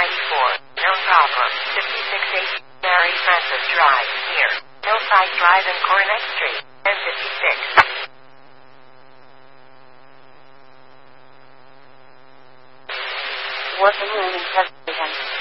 No problem. 5680 Mary Frances Drive, here. Hillside Drive and Coronet Street, M56. Working room in presentation.